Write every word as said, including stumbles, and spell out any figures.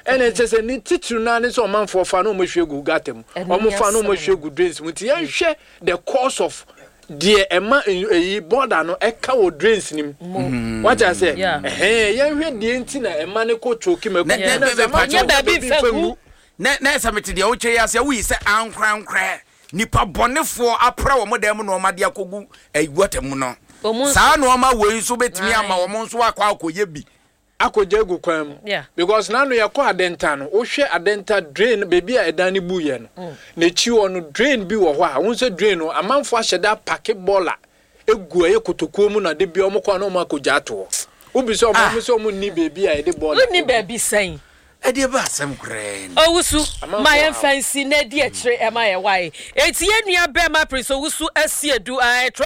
and it says any teacher na so man for fa no mo hwe gu gatem omo fa no mo hwe gu drains muti yan hwe the cause of the ema e border no e ka wo drains nim what I say eh yan hwe de enti na ema ne ko choki me ko na nya ba bi fagu na na samete de o che ya se wi se ankran kran nipa bonefo apra wo modem no ma de akogu aguatem no sa no ma we so betimi ama wo mo nso akwa akoye bi akoje gu kwam because na no ye ko adenta no wo hwe adenta drain baby a edani buye no na chi wo no drain bi wo ho a won se drain no amanfo ahyeda pake bola egu aye kotokuo mu na de bi o mo kwa no ma koja ato wo bi so mo so mo ni baby a de bola ni baby sen edi ba asem kren owusu my fancy na di a kire e ma ye why eti ye nua be ma prince owusu asiedu